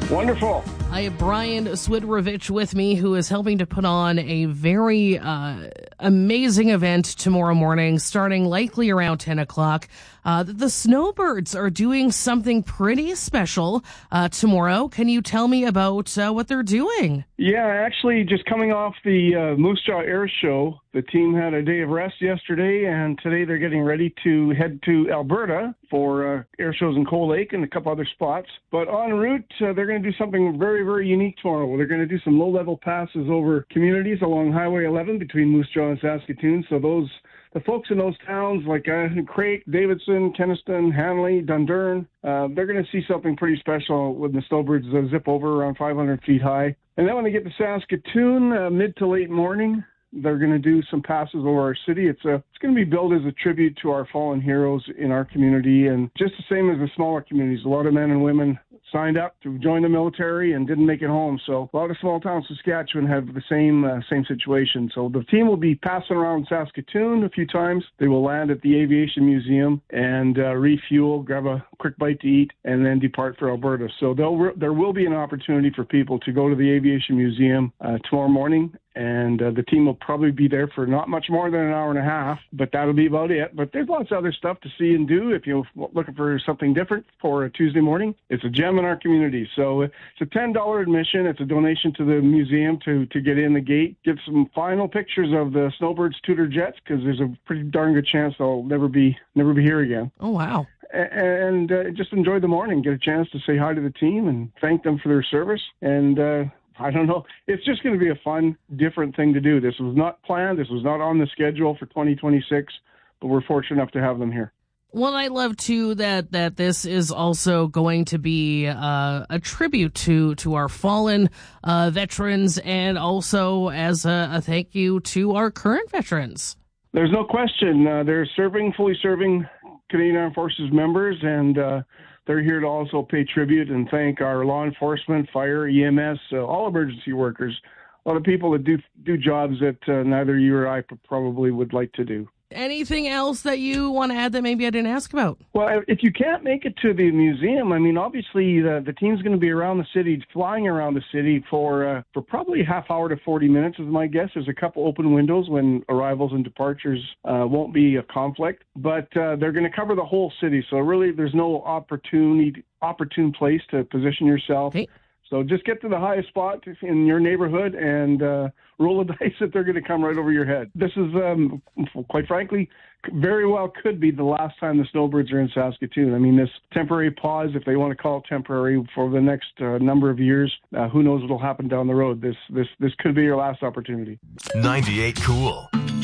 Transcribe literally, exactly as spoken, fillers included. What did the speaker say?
Wonderful. I have Brian Swidrovich with me, who is helping to put on a very uh, amazing event tomorrow morning, starting likely around ten o'clock. Uh, the Snowbirds are doing something pretty special uh, tomorrow. Can you tell me about uh, what they're doing? Yeah, actually, just coming off the uh, Moose Jaw Air Show, the team had a day of rest yesterday, and today they're getting ready to head to Alberta for uh, air shows in Cold Lake and a couple other spots. But en route, uh, they're going to do something very, very unique tomorrow. They're going to do some low-level passes over communities along Highway eleven between Moose Jaw and Saskatoon. So those the folks in those towns like uh, Craik, Davidson, Kenaston, Hanley, Dundurn, uh, they're going to see something pretty special when the Snowbirds uh, zip over around five hundred feet high. And then when they get to Saskatoon, uh, mid to late morning, they're going to do some passes over our city. It's a, it's going to be billed as a tribute to our fallen heroes in our community, and just the same as the smaller communities. A lot of men and women signed up to join the military and didn't make it home. So a lot of small towns in Saskatchewan have the same uh, same situation. So the team will be passing around Saskatoon a few times. They will land at the Aviation Museum and uh, refuel, grab a quick bite to eat, and then depart for Alberta. So re- there will be an opportunity for people to go to the Aviation Museum uh, tomorrow morning. And uh, the team will probably be there for not much more than an hour and a half, but that'll be about it. But there's lots of other stuff to see and do if you're looking for something different for a Tuesday morning. It's a gem in our community. So it's a ten dollars admission. It's a donation to the museum to, to get in the gate. Get some final pictures of the Snowbirds Tudor jets, because there's a pretty darn good chance they'll never be never be here again. Oh, wow. And uh, just enjoy the morning. Get a chance to say hi to the team and thank them for their service. And uh I don't know. It's just going to be a fun, different thing to do. This was not planned. This was not on the schedule for twenty twenty-six, but we're fortunate enough to have them here. Well, I love, too, that, that this is also going to be uh, a tribute to, to our fallen uh, veterans, and also as a, a thank you to our current veterans. There's no question. Uh, they're serving, fully serving Canadian Armed Forces members, and uh, they're here to also pay tribute and thank our law enforcement, fire, E M S, uh, all emergency workers, a lot of people that do do jobs that uh, neither you or I probably would like to do. Anything else that you want to add that maybe I didn't ask about? Well, if you can't make it to the museum, I mean, obviously the, the team's going to be around the city, flying around the city for uh, for probably a half hour to forty minutes is my guess. There's a couple open windows when arrivals and departures uh, won't be a conflict, but uh, they're going to cover the whole city. So really there's no opportunity, opportune place to position yourself. Hey. So just get to the highest spot in your neighborhood and uh, roll the dice that they're going to come right over your head. This is, um, quite frankly, very well could be the last time the Snowbirds are in Saskatoon. I mean, this temporary pause, if they want to call it temporary, for the next uh, number of years, uh, who knows what will happen down the road. This, this, this could be your last opportunity. ninety-eight Cool.